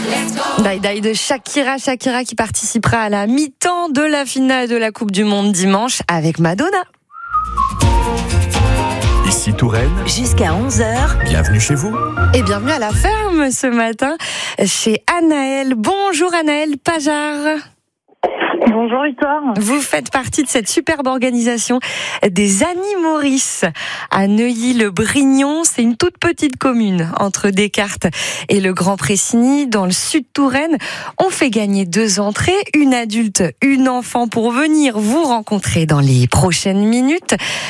Die Die de Shakira qui participera à la mi-temps de la finale de la Coupe du Monde dimanche avec Madonna. Ici Touraine. Jusqu'à 11h. Bienvenue chez vous. Et bienvenue à la ferme ce matin chez Anaëlle. Bonjour Anaëlle Pajard. Bonjour Victoire. Vous faites partie de cette superbe organisation des Annie Maurice à Neuilly-le-Brignon. C'est une toute petite commune entre Descartes et le Grand Pressigny dans le sud Touraine. On fait gagner 2 entrées, une adulte, une enfant pour venir vous rencontrer dans les prochaines minutes.